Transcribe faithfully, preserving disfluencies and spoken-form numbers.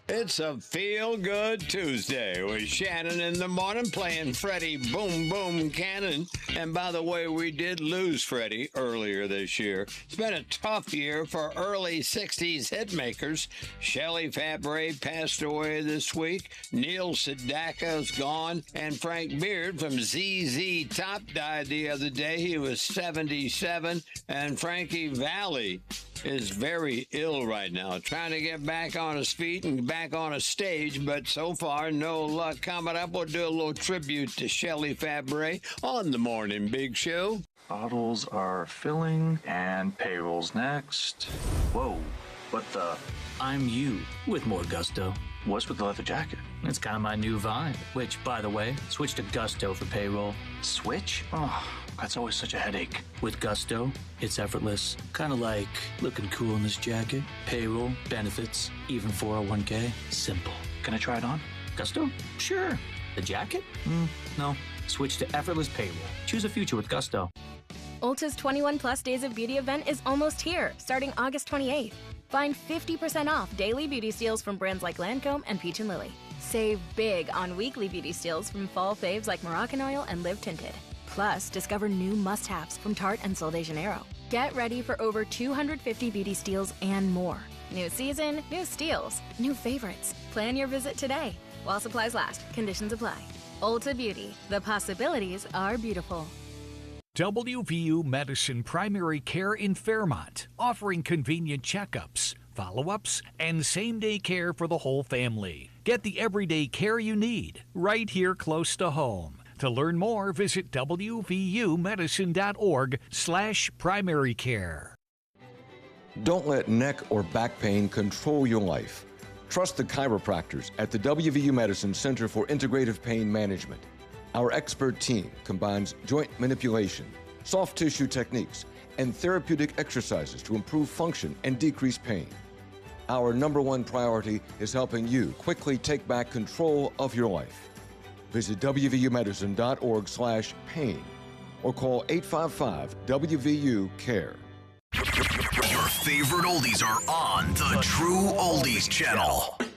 It's a feel-good Tuesday with Shannon in the morning playing Freddie Boom Boom Cannon. And by the way, we did lose Freddie earlier this year. It's been a tough year for early sixties hitmakers. Shelley Fabares passed away this week. Neil Sedaka's gone. And Frank Beard from Z Z Top died the other day. He was seventy-seven. And Frankie Valli is very ill right now, trying to get back on his feet and back on a stage, but so far, no luck. Coming up, we'll do a little tribute to Shelley Fabares on the Morning Big Show. Bottles are filling, and payroll's next. Whoa, what the? I'm you with more gusto. What's with the leather jacket? It's kind of my new vibe, which, by the way, switch to Gusto for payroll. Switch? Oh, that's always such a headache. With Gusto, it's effortless. Kind of like looking cool in this jacket. Payroll, benefits, even four oh one k. Simple. Can I try it on? Gusto? Sure. The jacket? Mm, no. Switch to effortless payroll. Choose a future with Gusto. Ulta's twenty-one plus Days of Beauty event is almost here, starting August twenty-eighth. Find fifty percent off daily beauty steals from brands like Lancome and Peach and Lily. Save big on weekly beauty steals from fall faves like Moroccan Oil and Live Tinted. Plus, discover new must-haves from Tarte and Sol de Janeiro. Get ready for over two hundred fifty beauty steals and more. New season, new steals, new favorites. Plan your visit today. While supplies last, conditions apply. Ulta Beauty. The possibilities are beautiful. W V U Medicine Primary Care in Fairmont, offering convenient checkups, follow-ups, and same-day care for the whole family. Get the everyday care you need right here close to home. To learn more, visit W V U medicine dot org slash primary care. Don't let neck or back pain control your life. Trust the chiropractors at the W V U Medicine Center for Integrative Pain Management. Our expert team combines joint manipulation, soft tissue techniques, and therapeutic exercises to improve function and decrease pain. Our number one priority is helping you quickly take back control of your life. Visit W V U medicine dot org slash pain or call eight five five W V U care. Your favorite oldies are on the True Oldies Channel.